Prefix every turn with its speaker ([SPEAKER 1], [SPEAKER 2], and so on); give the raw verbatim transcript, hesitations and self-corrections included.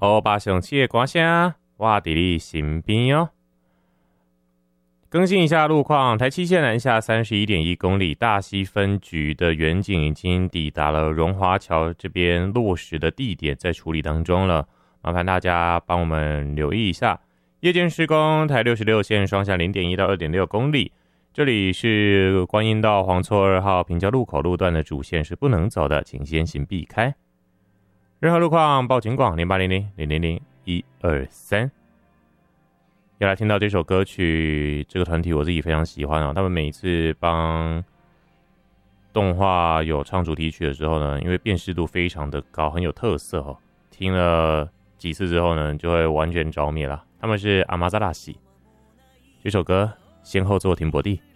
[SPEAKER 1] 好，把上期的歌声，我伫你身边哦。更新一下路况，台七线南下三十一点一公里，大溪分局的远警已经抵达了荣华桥这边落实的地点，在处理当中了。麻烦大家帮我们留意一下。夜间施工，台六十六线双向零点一到二点六公里，这里是观音道黄厝二号平交路口路段的主线是不能走的，请先行避开。任何路况报警广零八零零零零零一二三。要来听到这首歌曲，这个团体我自己非常喜欢啊！他们每一次帮动画有唱主题曲的时候呢，因为辨识度非常的高，很有特色哦。听了几次之后呢，就会完全着迷了。他们是阿玛扎拉西，这首歌先后做停泊地。